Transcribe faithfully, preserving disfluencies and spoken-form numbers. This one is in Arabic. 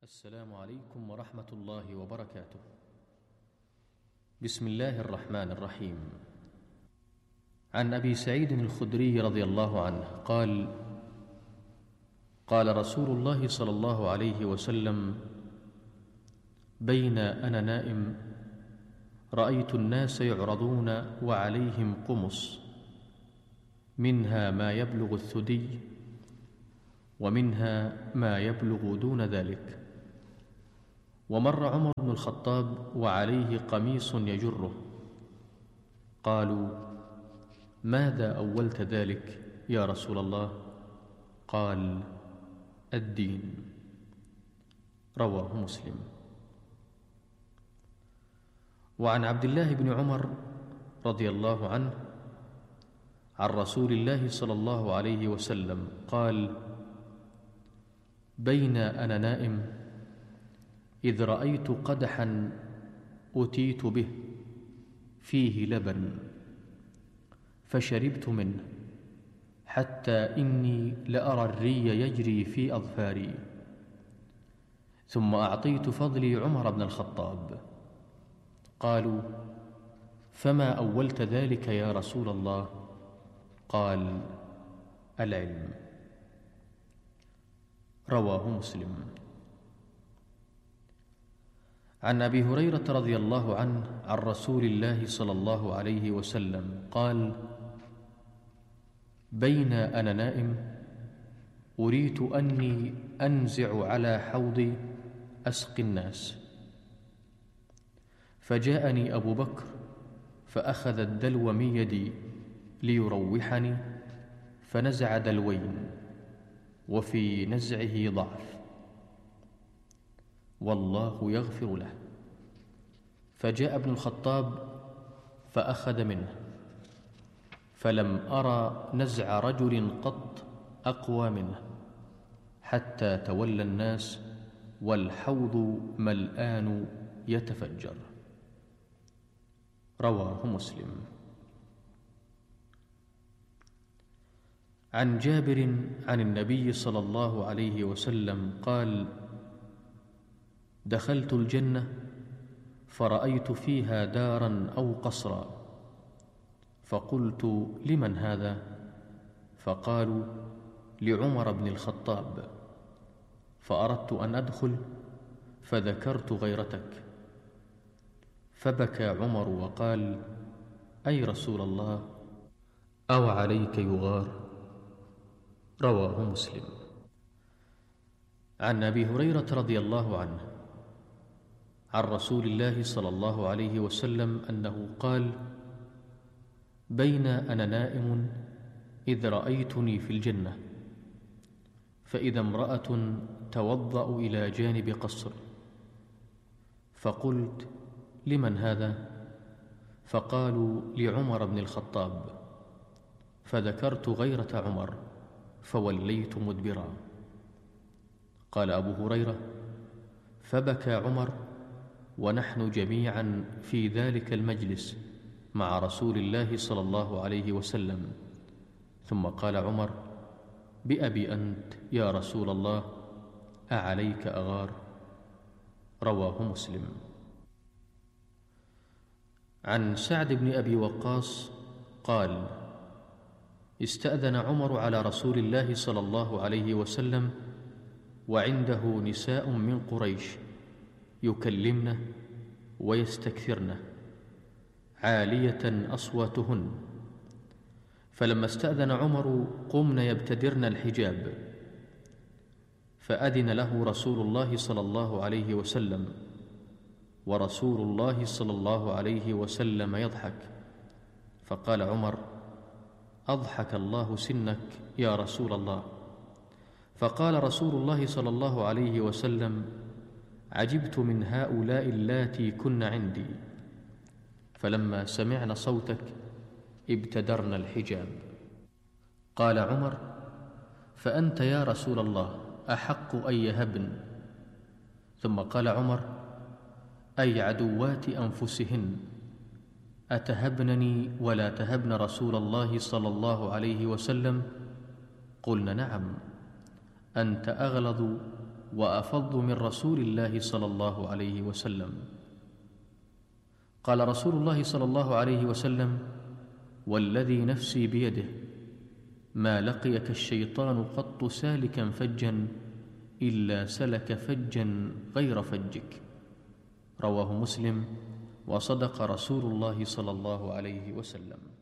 السلام عليكم ورحمة الله وبركاته. بسم الله الرحمن الرحيم. عن أبي سعيد الخدري رضي الله عنه قال: قال رسول الله صلى الله عليه وسلم: بين أنا نائم رأيت الناس يعرضون وعليهم قمص، منها ما يبلغ الثدي ومنها ما يبلغ دون ذلك. ومر عمر بن الخطاب وعليه قميص يجره، قالوا: ماذا أولت ذلك يا رسول الله؟ قال: الدين. رواه مسلم. وعن عبد الله بن عمر رضي الله عنه عن رسول الله صلى الله عليه وسلم قال: بين أنا نائم إذ رأيت قدحا أتيت به فيه لبن، فشربت منه حتى إني لأرى الري يجري في أظفاري، ثم أعطيت فضلي عمر بن الخطاب. قالوا: فما أولت ذلك يا رسول الله؟ قال: العلم. رواه مسلم. عن أبي هريرة رضي الله عنه عن رسول الله صلى الله عليه وسلم قال: بين أنا نائم أريت أني أنزع على حوضي أسقي الناس، فجاءني أبو بكر فأخذ الدلو من يدي ليروحني، فنزع دلوين وفي نزعه ضعف، والله يغفر له. فجاء ابن الخطاب فأخذ منه، فلم أرى نزع رجل قط أقوى منه، حتى تولى الناس والحوض ملآن يتفجر. رواه مسلم. عن جابر عن النبي صلى الله عليه وسلم قال: دخلت الجنة فرأيت فيها دارا أو قصرا، فقلت: لمن هذا؟ فقالوا: لعمر بن الخطاب. فأردت أن أدخل فذكرت غيرتك، فبكى عمر وقال: أي رسول الله، أو عليك يغار؟ رواه مسلم. عن أبي هريرة رضي الله عنه عن رسول الله صلى الله عليه وسلم أنه قال: بين أنا نائم إذ رأيتني في الجنة، فإذا امرأة توضأ إلى جانب قصر، فقلت: لمن هذا؟ فقالوا: لعمر بن الخطاب. فذكرت غيرة عمر فوليت مدبرا. قال أبو هريرة: فبكى عمر ونحن جميعا في ذلك المجلس مع رسول الله صلى الله عليه وسلم، ثم قال عمر: بأبي أنت يا رسول الله، أعليك أغار؟ رواه مسلم. عن سعد بن أبي وقاص قال: استأذن عمر على رسول الله صلى الله عليه وسلم وعنده نساء من قريش يكلمنه ويستكثرنه عالية أصواتهن، فلما استأذن عمر قمن يبتدرن الحجاب، فأذن له رسول الله صلى الله عليه وسلم، ورسول الله صلى الله عليه وسلم يضحك، فقال عمر: أضحك الله سنك يا رسول الله. فقال رسول الله صلى الله عليه وسلم: عجبت من هؤلاء اللاتي كن عندي، فلما سمعن صوتك ابتدرن الحجاب. قال عمر: فأنت يا رسول الله أحق أن يهبن. ثم قال عمر: أي عدوات أنفسهن، أتهبنني ولا تهبن رسول الله صلى الله عليه وسلم؟ قلنا: نعم، أنت أغلظ وأفض من رسول الله صلى الله عليه وسلم. قال رسول الله صلى الله عليه وسلم: والذي نفسي بيده ما لقيك الشيطان قط سالكا فجا إلا سلك فجا غير فجك. رواه مسلم. وصدق رسول الله صلى الله عليه وسلم.